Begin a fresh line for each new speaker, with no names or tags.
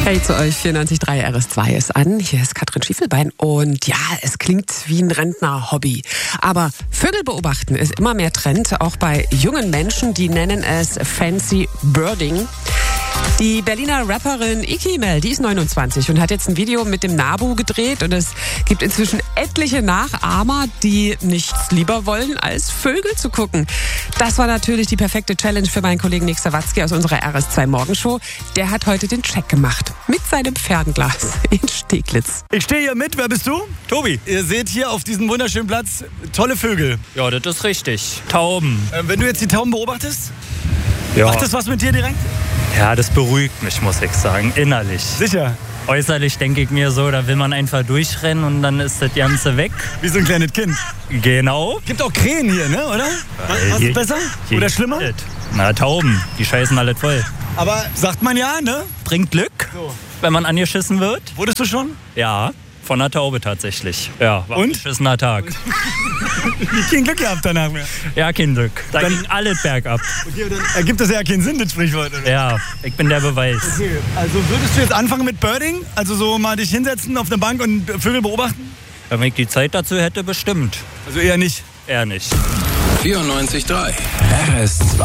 Hey zu euch, 94.3 RS2 ist an. Hier ist Katrin Schiefelbein und ja, es klingt wie ein Rentner-Hobby. Aber Vögel beobachten ist immer mehr Trend, auch bei jungen Menschen, die nennen es Fancy Birding. Die Berliner Rapperin Iki Mel, die ist 29 und hat jetzt ein Video mit dem Nabu gedreht und es gibt inzwischen etliche Nachahmer, die nichts lieber wollen, als Vögel zu gucken. Das war natürlich die perfekte Challenge für meinen Kollegen Nick Sawatzki aus unserer RS2 Morgenshow. Der hat heute den Check gemacht mit seinem Fernglas in Steglitz.
Ich stehe hier mit, wer bist du?
Tobi.
Ihr seht hier auf diesem wunderschönen Platz tolle Vögel.
Ja, das ist richtig. Tauben.
Wenn du jetzt die Tauben beobachtest,
Ja.
macht das was mit dir direkt?
Ja, das beruhigt mich, muss ich sagen, innerlich.
Sicher.
Äußerlich denke ich mir so, da will man einfach durchrennen und dann ist das Ganze weg.
Wie so ein kleines Kind.
Genau.
Gibt auch Krähen hier, ne, oder? Was ist besser? Oder schlimmer?
Na, Tauben, die scheißen alle voll.
Aber sagt man ja, ne?
Bringt Glück,
So.
wenn man angeschissen wird.
Wurdest du schon?
Ja, von einer Taube tatsächlich. Ja, war ein
Und?
beschissener Tag.
Kein Glück gehabt danach mehr.
Ja, kein Glück. Da ging alles bergab.
Okay, dann ergibt das ja keinen Sinn, das Sprichwort, oder?
Ja, ich bin der Beweis.
Okay, also würdest du jetzt anfangen mit Birding? Also so mal dich hinsetzen auf eine Bank und Vögel beobachten?
Wenn ich die Zeit dazu hätte, bestimmt.
Also eher nicht.
Eher nicht.
94.3 RS2